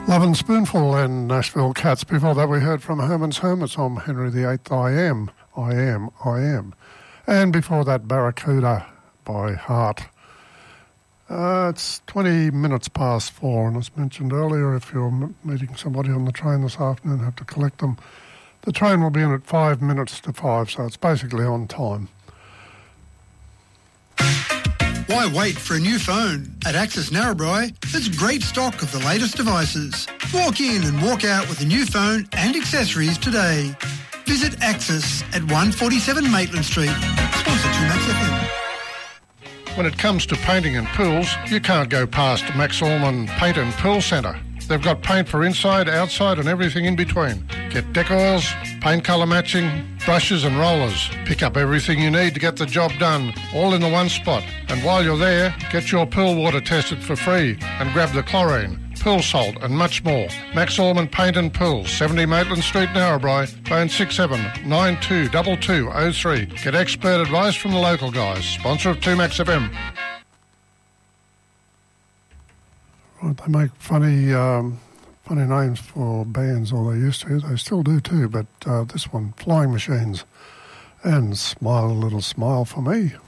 Love and Spoonful and Nashville Cats. Before that we heard from Herman's Hermits on Henry VIII, I Am. And before that, Barracuda by Heart. It's 20 minutes past 4, and as mentioned earlier, if you're meeting somebody on the train this afternoon and have to collect them, the train will be in at 5 minutes to 5, so it's basically on time. Why wait for a new phone? At Access Narrabri, there's great stock of the latest devices. Walk in and walk out with a new phone and accessories today. Visit Access at 147 Maitland Street. Sponsor 2Max FM. When it comes to painting and pools, you can't go past Max Allman Paint and Pool Centre. They've got paint for inside, outside and everything in between. Get deck oils, paint colour matching, brushes and rollers. Pick up everything you need to get the job done, all in the one spot. And while you're there, get your pool water tested for free and grab the chlorine, pool salt and much more. Max Allman Paint and Pool, 70 Maitland Street, Narrabri, phone 67922203. Get expert advice from the local guys. Sponsor of 2Max FM. Right, they make funny names for bands, or they used to. They still do too, but this one, Flying Machines. And Smile a Little Smile for Me.